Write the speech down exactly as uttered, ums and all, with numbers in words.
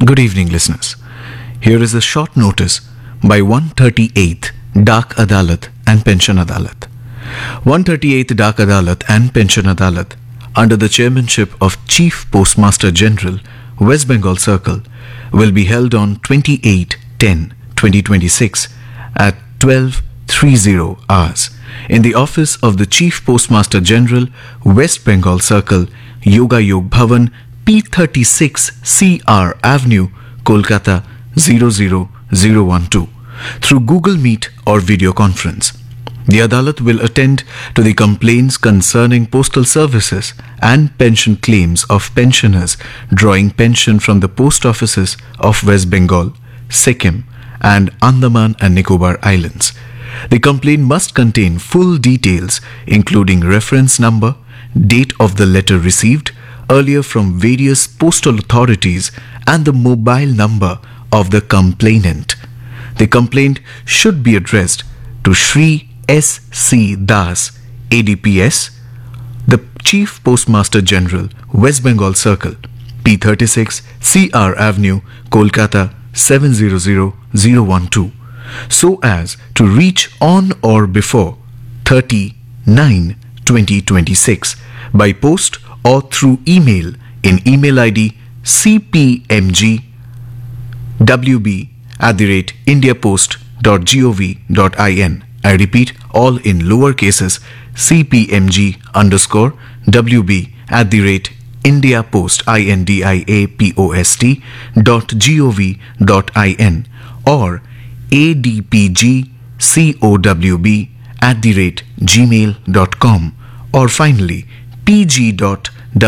Good evening, listeners. Here is a short notice by one thirty-eighth Dak Adalat and Pension Adalat. one thirty-eighth Dak Adalat and Pension Adalat, under the chairmanship of Chief Postmaster General, West Bengal Circle, will be held on twenty-eighth ten twenty twenty-six at twelve thirty hours in the office of the Chief Postmaster General, West Bengal Circle, Yoga Yog Bhavan, P thirty-six C R Avenue, Kolkata zero zero zero one two, through Google Meet or video conference. The Adalat will attend to the complaints concerning postal services and pension claims of pensioners drawing pension from the post offices of West Bengal, Sikkim, and Andaman and Nicobar Islands. The complaint must contain full details, including reference number, date of the letter received earlier from various postal authorities, and the mobile number of the complainant. The complaint should be addressed to Shri S C Das, A D P S, the Chief Postmaster General, West Bengal Circle, P thirty-six C R Avenue, Kolkata seven zero zero zero one two, so as to reach on or before thirty nine twenty twenty-six by post or through email in email I D cpmgwb at the rate indiapost.gov.in. I repeat, all in lower cases, cpmg underscore wb at the rate indiapost, I-N-D-I-A-P-O-S-T dot G-O-V.in or adpgcowb at the rate gmail dot com, or finally pg dot